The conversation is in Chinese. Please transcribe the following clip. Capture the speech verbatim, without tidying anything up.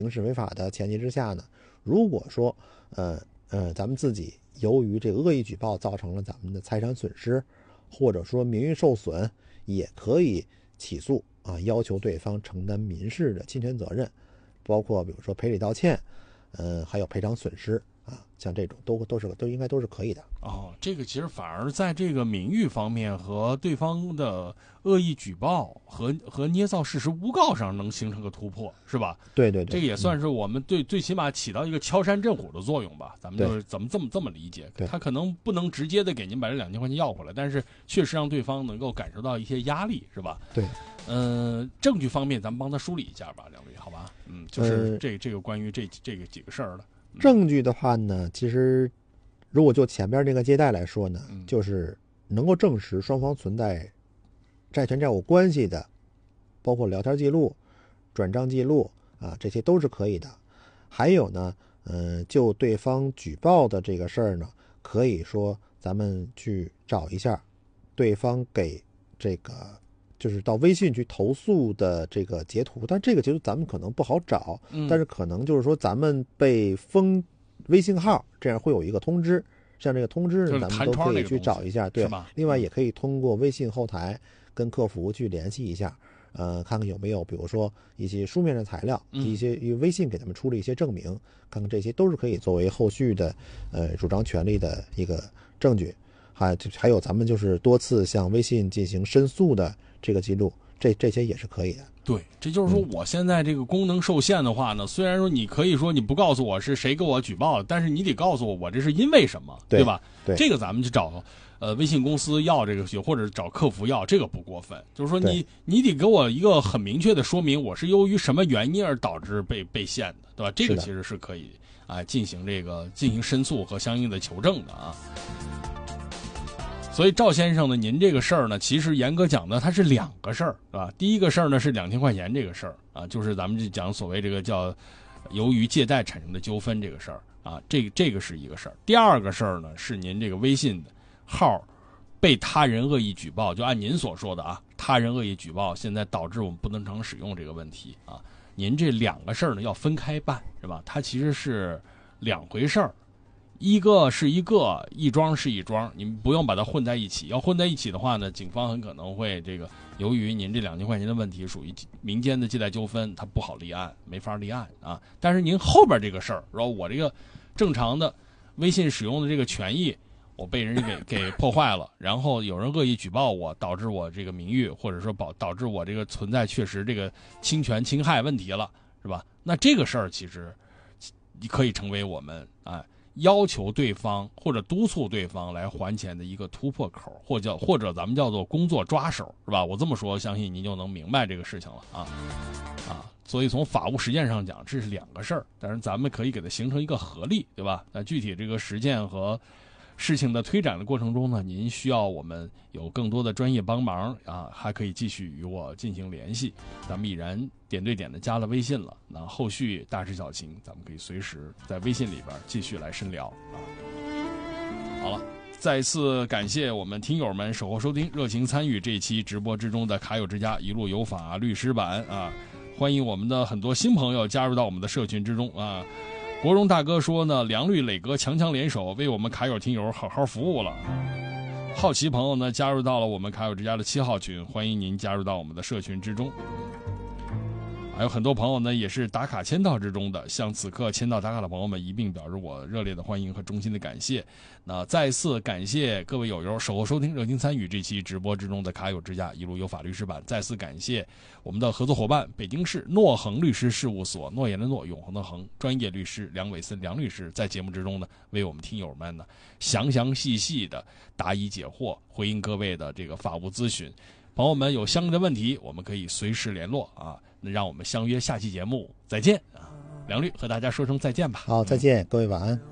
刑事违法的前提之下呢，如果说呃呃咱们自己由于这个恶意举报造成了咱们的财产损失，或者说名誉受损，也可以起诉啊，要求对方承担民事的侵权责任，包括比如说赔礼道歉，呃，还有赔偿损失啊，像这种都都是都应该都是可以的。 哦，这个其实反而在这个名誉方面和对方的恶意举报和和捏造事实诬告上能形成个突破，是吧？ 对对对， 这个也算是我们对、嗯、最起码起到一个敲山震虎的作用吧。咱们就是怎么这么这么理解？他可能不能直接的给您把这两千块钱要回来，但是确实让对方能够感受到一些压力，是吧？ 对。 嗯、呃，证据方面咱们帮他梳理一下吧，梁律，好吧？嗯，就是这、呃、这个关于这这个几个事儿的、嗯、 证据的话呢，其实。如果就前边这个借贷来说呢， 嗯、 就是能够证实双方存在债权债务关系的，包括聊天记录、转账记录啊，这些都是可以的。还有呢，嗯，就对方举报的这个事儿呢，可以说咱们去找一下对方给这个就是到微信去投诉的这个截图，但这个其实咱们可能不好找， 嗯、 但是可能就是说咱们被封微信号，这样会有一个通知，像这个通知咱们都可以去找一下，对吧？另外也可以通过微信后台跟客服去联系一下，呃，看看有没有比如说一些书面的材料， 嗯、 一些微信给他们出了一些证明，看看这些都是可以作为后续的呃主张权利的一个证据。还还有咱们就是多次向微信进行申诉的这个记录，这这些也是可以的。 对，这就是说我现在这个功能受限的话呢，嗯、虽然说你可以说你不告诉我是谁给我举报的，但是你得告诉我我这是因为什么， 对, 对吧？ 对， 这个咱们就找呃微信公司要这个，或者找客服要，这个不过分。就是说你你得给我一个很明确的说明，我是由于什么原因而导致被被限的，对吧？这个其实是可以啊、呃、进行这个进行申诉和相应的求证的啊。所以赵先生呢，您这个事儿呢，其实严格讲呢，它是两个事儿，是吧？第一个事儿呢是两千块钱这个事儿啊，就是咱们就讲所谓这个叫由于借贷产生的纠纷这个事儿啊，这个这个是一个事儿。第二个事儿呢是您这个微信号被他人恶意举报，就按您所说的啊，他人恶意举报，现在导致我们不能常使用这个问题啊。您这两个事儿呢要分开办，是吧？它其实是两回事儿。一个是一个，一桩是一桩，你们不用把它混在一起。要混在一起的话呢，警方很可能会这个，由于您这两千块钱的问题属于民间的借贷纠纷，它不好立案，没法立案啊。但是您后边这个事儿，然后我这个正常的微信使用的这个权益，我被人给给破坏了，然后有人恶意举报我，导致我这个名誉，或者说导导致我这个存在确实这个侵权侵害问题了，是吧？那这个事儿其实可以成为我们啊。要求对方或者督促对方来还钱的一个突破口，或叫或者咱们叫做工作抓手，是吧？我这么说，相信您就能明白这个事情了啊啊！所以从法务实践上讲，这是两个事儿，但是咱们可以给它形成一个合力，对吧？那具体这个实践和事情的推展的过程中呢，您需要我们有更多的专业帮忙啊，还可以继续与我进行联系。咱们已然点对点的加了微信了，那后续大事小情，咱们可以随时在微信里边继续来深聊啊。好了，再次感谢我们听友们守候收听，热情参与这一期直播之中的卡友之家一路有法律师版啊，欢迎我们的很多新朋友加入到我们的社群之中啊。国荣大哥说呢，梁律磊哥强强联手，为我们卡友听友好好服务了。好奇朋友呢加入到了我们卡友之家的七号群，欢迎您加入到我们的社群之中。还有很多朋友呢也是打卡签到之中的，向此刻签到打卡的朋友们一并表示我热烈的欢迎和衷心的感谢。那再次感谢各位友友守候收听热情参与这期直播之中的卡友之家一路有法律师版，再次感谢我们的合作伙伴北京市诺恒律师事务所，诺言的诺，永恒的恒，专业律师梁伟森梁律师在节目之中呢为我们听友们呢详详细细的答疑解惑，回应各位的这个法务咨询。朋友们有相应的问题，我们可以随时联络啊。那让我们相约下期节目再见啊！梁律和大家说声再见吧。 好，再见，各位晚安。